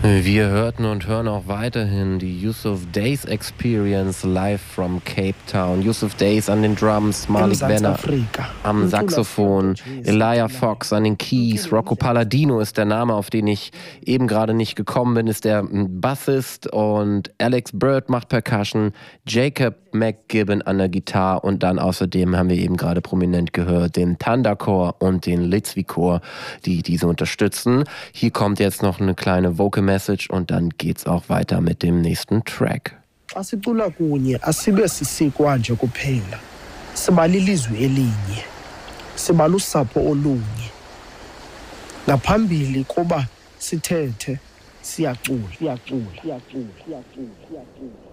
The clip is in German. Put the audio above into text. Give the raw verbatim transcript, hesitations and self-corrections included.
Wir hörten und hören auch weiterhin die Yusuf Days Experience live from Cape Town. Yusuf Days an den Drums, Malik Benner am Saxophon, Elijah Fox an den Keys, Rocco Palladino ist der Name, auf den ich eben gerade nicht gekommen bin, ist der Bassist, und Alex Bird macht Percussion, Jacob McGibbon an der Gitarre, und dann außerdem haben wir eben gerade prominent gehört den Thundercore und den Litzvi-Chor, die diese unterstützen. Hier kommt jetzt noch eine kleine Vocal Message und dann geht's auch weiter mit dem nächsten Track. Asicula kunye asibe sisikwa nje kuphela. Sibala ilizwe elinye. Sibala usapho olunye. Ngaphambili kuba sithethe siyacula, siyacula, siyacula, siyacula, siyacula.